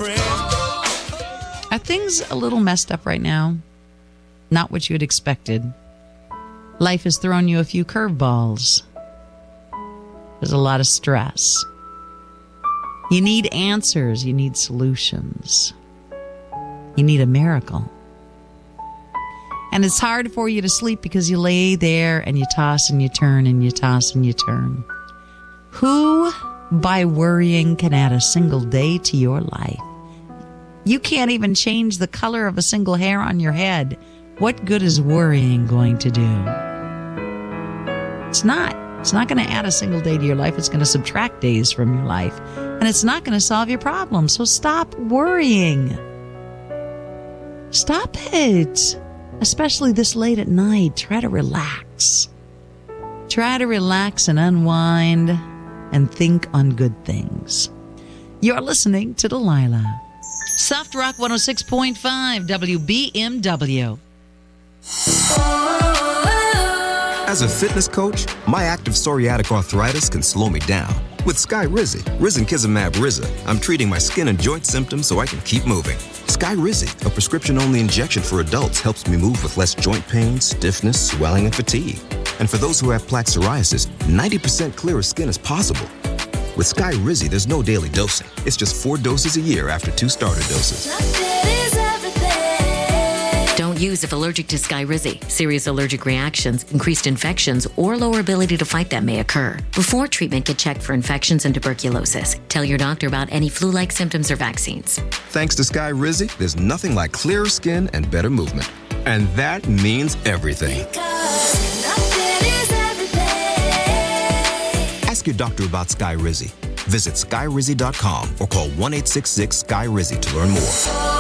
friend. Are things a little messed up right now? Not what you had expected. Life has thrown you a few curveballs. There's a lot of stress. You need answers. You need solutions. You need a miracle. And it's hard for you to sleep because you lay there and you toss and you turn and you toss and you turn. Who, by worrying, can add a single day to your life? You can't even change the color of a single hair on your head. What good is worrying going to do? It's not. It's not going to add a single day to your life. It's going to subtract days from your life. And it's not going to solve your problem. So stop worrying. Stop it. Especially this late at night. Try to relax. Try to relax and unwind and think on good things. You're listening to Delilah. Soft Rock 106.5 WBMW. As a fitness coach, my active psoriatic arthritis can slow me down. With Skyrizi, Risankizumab Riza, I'm treating my skin and joint symptoms so I can keep moving. Skyrizi, a prescription-only injection for adults, helps me move with less joint pain, stiffness, swelling, and fatigue. And for those who have plaque psoriasis, 90% clearer skin is possible. With Skyrizi, there's no daily dosing. It's just 4 doses a year after 2 starter doses. Don't use if allergic to Skyrizi. Serious allergic reactions, increased infections, or lower ability to fight them may occur. Before treatment, get checked for infections and tuberculosis. Tell your doctor about any flu-like symptoms or vaccines. Thanks to Skyrizi, there's nothing like clearer skin and better movement. And that means everything. Ask your doctor about Skyrizi. Visit Skyrizi.com or call 1-866-SKY-RIZI to learn more.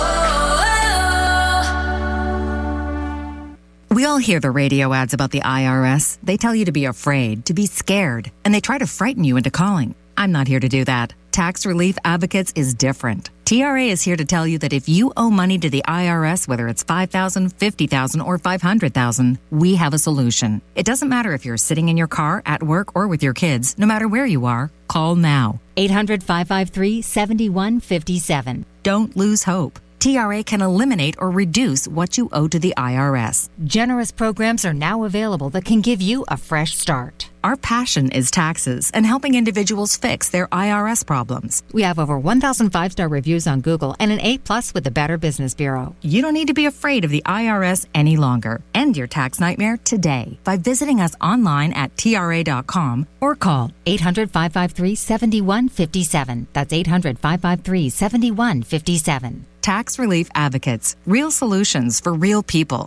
We all hear the radio ads about the IRS. They tell you to be afraid, to be scared, and they try to frighten you into calling. I'm not here to do that. Tax Relief Advocates is different. TRA is here to tell you that if you owe money to the IRS, whether it's $5,000, $50,000, or $500,000, we have a solution. It doesn't matter if you're sitting in your car, at work, or with your kids. No matter where you are, call now. 800-553-7157. Don't lose hope. TRA can eliminate or reduce what you owe to the IRS. Generous programs are now available that can give you a fresh start. Our passion is taxes and helping individuals fix their IRS problems. We have over 1,000 5-star reviews on Google and an A+ with the Better Business Bureau. You don't need to be afraid of the IRS any longer. End your tax nightmare today by visiting us online at TRA.com or call 800-553-7157. That's 800-553-7157. Tax Relief Advocates. Real solutions for real people.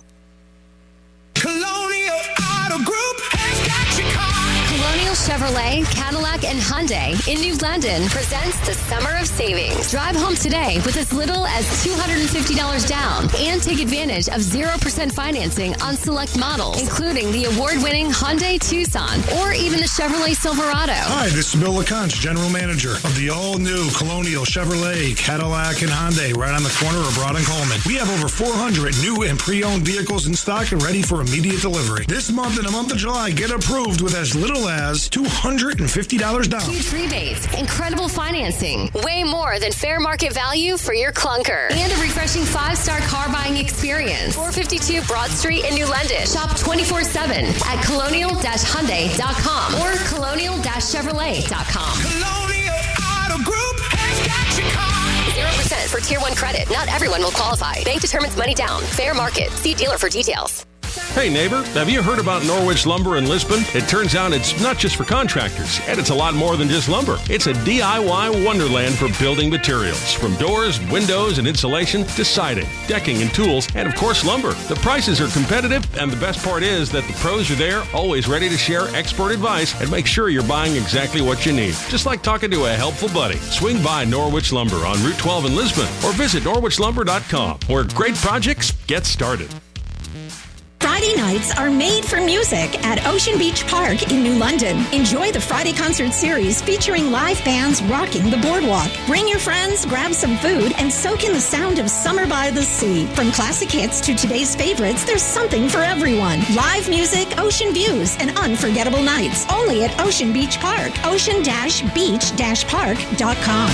Colonial Auto Group has got your car. Colonial Chevrolet, Cadillac, and Hyundai in New London presents the Summer of Savings. Drive home today with as little as $250 down and take advantage of 0% financing on select models, including the award-winning Hyundai Tucson or even the Chevrolet Silverado. Hi, this is Bill LeConte, General Manager of the all-new Colonial Chevrolet, Cadillac, and Hyundai right on the corner of Broad and Coleman. We have over 400 new and pre-owned vehicles in stock and ready for immediate delivery. This month, in the month of July, get approved with as little as $250 down. Huge rebates, incredible financing, way more than fair market value for your clunker, and a refreshing 5-star car buying experience. 452 Broad Street in New London. Shop 24/7 at colonial-hyundai.com or colonial-chevrolet.com. Colonial Auto Group has got your car. 0% for Tier 1 credit. Not everyone will qualify. Bank determines money down. Fair market. See dealer for details. Hey neighbor, have you heard about Norwich Lumber in Lisbon? It turns out it's not just for contractors, and it's a lot more than just lumber. It's a DIY wonderland for building materials, from doors, windows, and insulation to siding, decking, and tools, and of course lumber. The prices are competitive, and the best part is that the pros are there, always ready to share expert advice and make sure you're buying exactly what you need. Just like talking to a helpful buddy. Swing by Norwich Lumber on Route 12 in Lisbon, or visit norwichlumber.com, where great projects get started. Friday nights are made for music at Ocean Beach Park in New London. Enjoy the Friday concert series featuring live bands rocking the boardwalk. Bring your friends, grab some food, and soak in the sound of summer by the sea. From classic hits to today's favorites, there's something for everyone. Live music, ocean views, and unforgettable nights. Only at Ocean Beach Park. Ocean-beach-park.com.